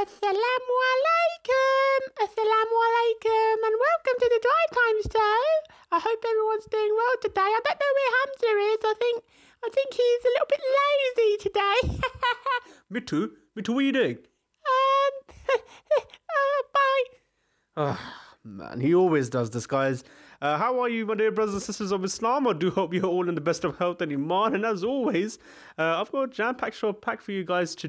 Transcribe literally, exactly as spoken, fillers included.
Assalamu alaikum, assalamu alaikum, and welcome to the Drive Time Show. I hope everyone's doing well today. I don't know where Hamza is. I think I think he's a little bit lazy today. Mittu, Mittu, what are you doing? Um, uh, bye. Oh, man, he always does this, guys. Uh, how are you, my dear brothers and sisters of Islam? I do hope you're all in the best of health and iman. And as always, uh, I've got a jam-packed show packed for you guys today.